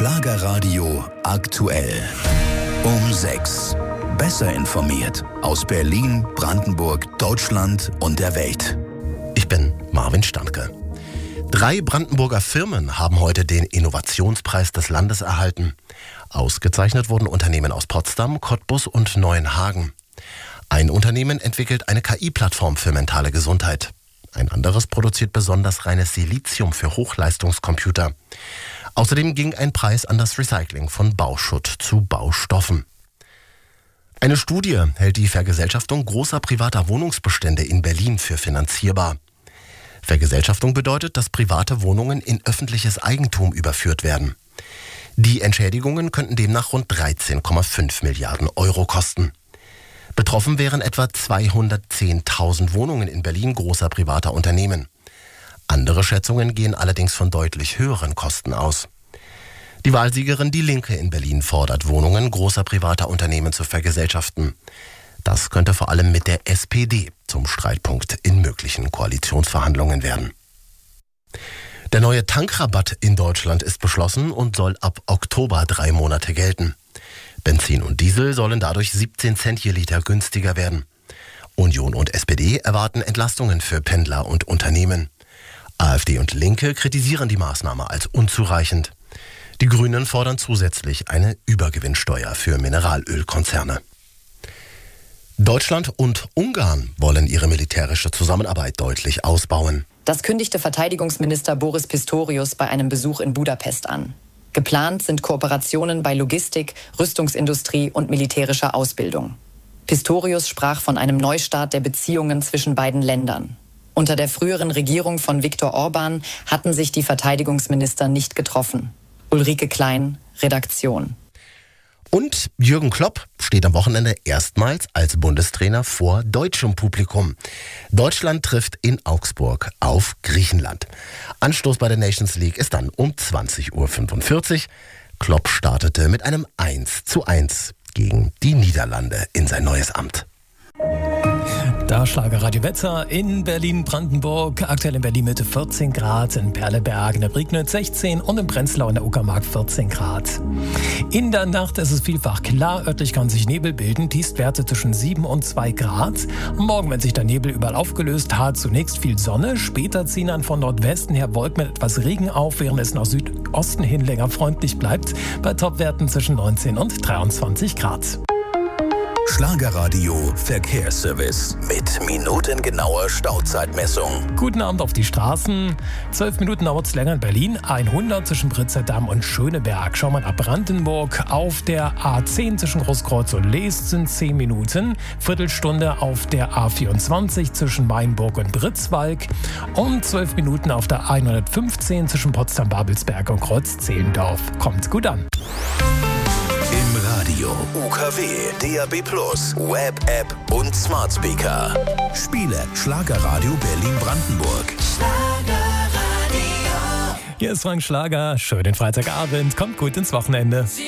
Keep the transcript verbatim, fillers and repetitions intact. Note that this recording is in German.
Schlagerradio aktuell. Um sechs. Besser informiert aus Berlin, Brandenburg, Deutschland und der Welt. Ich bin Marvin Standke. Drei Brandenburger Firmen haben heute den Innovationspreis des Landes erhalten. Ausgezeichnet wurden Unternehmen aus Potsdam, Cottbus und Neuenhagen. Ein Unternehmen entwickelt eine K I-Plattform für mentale Gesundheit. Ein anderes produziert besonders reines Silizium für Hochleistungscomputer. Außerdem ging ein Preis an das Recycling von Bauschutt zu Baustoffen. Eine Studie hält die Vergesellschaftung großer privater Wohnungsbestände in Berlin für finanzierbar. Vergesellschaftung bedeutet, dass private Wohnungen in öffentliches Eigentum überführt werden. Die Entschädigungen könnten demnach rund dreizehn Komma fünf Milliarden Euro kosten. Betroffen wären etwa zweihundertzehntausend Wohnungen in Berlin großer privater Unternehmen. Andere Schätzungen gehen allerdings von deutlich höheren Kosten aus. Die Wahlsiegerin Die Linke in Berlin fordert, Wohnungen großer privater Unternehmen zu vergesellschaften. Das könnte vor allem mit der S P D zum Streitpunkt in möglichen Koalitionsverhandlungen werden. Der neue Tankrabatt in Deutschland ist beschlossen und soll ab Oktober drei Monate gelten. Benzin und Diesel sollen dadurch siebzehn Cent je Liter günstiger werden. Union und S P D erwarten Entlastungen für Pendler und Unternehmen. AfD und Linke kritisieren die Maßnahme als unzureichend. Die Grünen fordern zusätzlich eine Übergewinnsteuer für Mineralölkonzerne. Deutschland und Ungarn wollen ihre militärische Zusammenarbeit deutlich ausbauen. Das kündigte Verteidigungsminister Boris Pistorius bei einem Besuch in Budapest an. Geplant sind Kooperationen bei Logistik, Rüstungsindustrie und militärischer Ausbildung. Pistorius sprach von einem Neustart der Beziehungen zwischen beiden Ländern. Unter der früheren Regierung von Viktor Orban hatten sich die Verteidigungsminister nicht getroffen. Ulrike Klein, Redaktion. Und Jürgen Klopp steht am Wochenende erstmals als Bundestrainer vor deutschem Publikum. Deutschland trifft in Augsburg auf Griechenland. Anstoß bei der Nations League ist dann um zwanzig Uhr fünfundvierzig. Klopp startete mit einem eins zu eins gegen die Niederlande in sein neues Amt. Da Schlagerradio Wetter in Berlin-Brandenburg, aktuell in Berlin-Mitte vierzehn Grad, in Perleberg, in der Prignitz sechzehn und in Prenzlau in der Uckermark vierzehn Grad. In der Nacht ist es vielfach klar, örtlich kann sich Nebel bilden, Tiefstwerte zwischen sieben und zwei Grad. Morgen, wenn sich der Nebel überall aufgelöst hat, zunächst viel Sonne, später ziehen dann von Nordwesten her Wolken mit etwas Regen auf, während es nach Südosten hin länger freundlich bleibt, bei Topwerten zwischen neunzehn und dreiundzwanzig Grad. Schlagerradio Verkehrsservice mit minutengenauer Stauzeitmessung. Guten Abend auf die Straßen. Zwölf Minuten dauert es länger in Berlin. hundert zwischen Pritzerdamm und Schöneberg. Schauen wir nach Brandenburg. Auf der A zehn zwischen Großkreuz und Leest sind zehn Minuten. Viertelstunde auf der A vierundzwanzig zwischen Mainburg und Britzwalk. Und zwölf Minuten auf der hundertfünfzehn zwischen Potsdam-Babelsberg und Kreuz-Zehlendorf. Kommt gut an. Im Radio, U K W, D A B plus, Web-App und Smart Speaker. Spiele Schlagerradio Berlin-Brandenburg. Hier ist Frank Schlager. Schönen Freitagabend. Kommt gut ins Wochenende.